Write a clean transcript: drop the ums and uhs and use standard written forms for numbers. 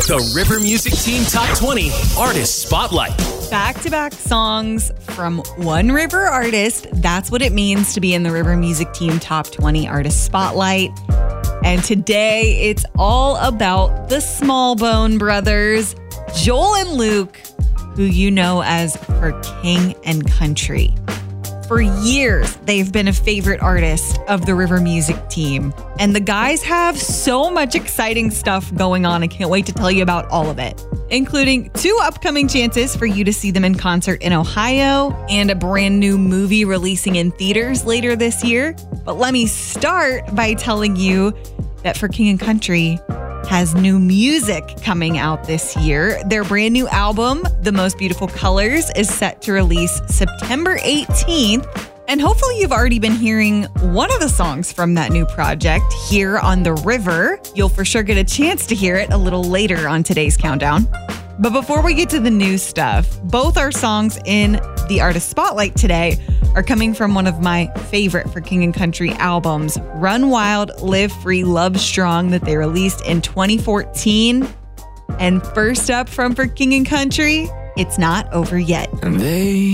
The River Music Team Top 20 Artist Spotlight. Back-to-back songs from one River artist. That's what it means to be in the River Music Team Top 20 Artist Spotlight. And today, it's all about the Smallbone Brothers, Joel and Luke, who you know as For King and Country. For years, they've been a favorite artist of the River Music Team. And the guys have so much exciting stuff going on. I can't wait to tell you about all of it, including 2 upcoming chances for you to see them in concert in Ohio and a brand new movie releasing in theaters later this year. But let me start by telling you that For King and Country has new music coming out this year. Their brand new album, The Most Beautiful Colors, is set to release September 18th. And hopefully you've already been hearing one of the songs from that new project here on The River. You'll for sure get a chance to hear it a little later on today's countdown. But before we get to the new stuff, both our songs in the Artist Spotlight today are coming from one of my favorite For King and Country albums, Run Wild, Live Free, Love Strong, that they released in 2014. And first up from For King and Country, It's Not Over Yet. And they